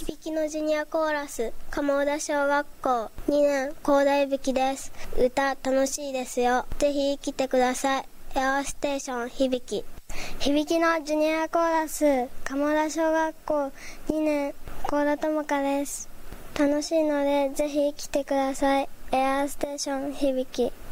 響きのジュニアコーラス、鴨田小学校2年高大響です。歌楽しいですよ。ぜひ来てください。エアステーション響き。響きのジュニアコーラス、鴨田小学校2年高田智香です。楽しいのでぜひ来てください。エアステーション響き。